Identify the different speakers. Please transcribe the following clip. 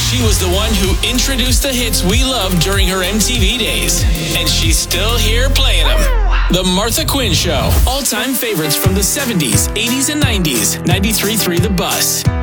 Speaker 1: She was the one who introduced the hits we loved during her MTV days. And she's still here playing them. The Martha Quinn Show. All-time favorites from the 70s, 80s, and 90s. 93.3 The Bus.